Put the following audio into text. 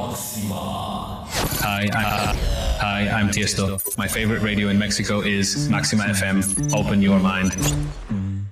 Hi, I'm Tiesto. My favorite radio in Mexico is Maxima FM. Open your mind.